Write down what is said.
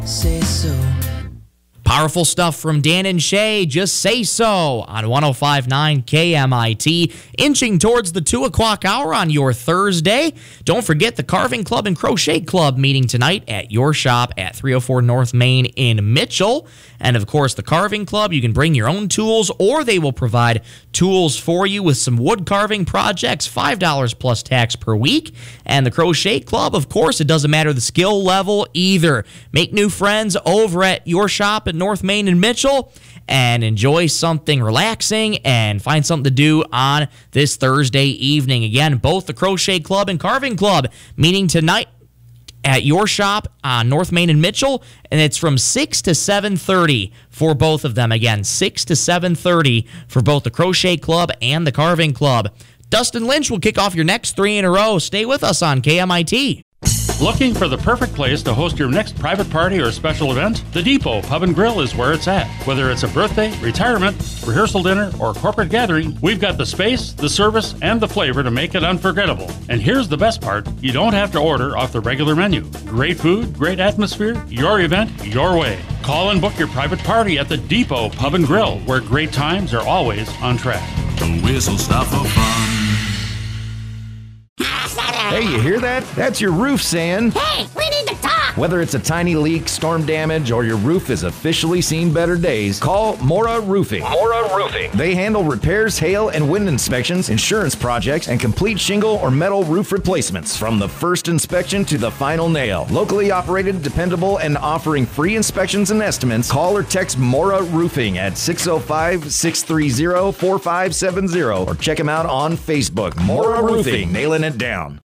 Say so. Powerful stuff from Dan and Shay. Just say so on 105.9 KMIT. Inching towards the 2 o'clock hour on your Thursday. Don't forget the Carving Club and Crochet Club meeting tonight at your shop at 304 North Main in Mitchell. And of course, the Carving Club, you can bring your own tools or they will provide tools for you with some wood carving projects, $5 plus tax per week. And the Crochet Club, of course, it doesn't matter the skill level either. Make new friends over at your shop at North Main in Mitchell and enjoy something relaxing and find something to do on this Thursday evening. Again, both the Crochet Club and Carving Club meeting tonight at your shop on North Main in Mitchell, and it's from 6 to 7:30 for both of them. Again, 6 to 7:30 for both the Crochet Club and the Carving Club. Dustin Lynch will kick off your next 3 in a row. Stay with us on KMIT. Looking for the perfect place to host your next private party or special event? The Depot Pub and Grill is where it's at. Whether it's a birthday, retirement, rehearsal dinner, or corporate gathering, we've got the space, the service, and the flavor to make it unforgettable. And here's the best part, you don't have to order off the regular menu. Great food, great atmosphere, your event, your way. Call and book your private party at the Depot Pub and Grill, where great times are always on track. The whistle stop for fun. Hey, you hear that? That's your roof saying, Hey, we need to talk! whether it's a tiny leak, storm damage, or your roof has officially seen better days, call Mora Roofing. Mora Roofing. They handle repairs, hail, and wind inspections, insurance projects, and complete shingle or metal roof replacements from the first inspection to the final nail. Locally operated, dependable, and offering free inspections and estimates, call or text Mora Roofing at 605-630-4570 or check them out on Facebook. Mora Roofing, nailing it down.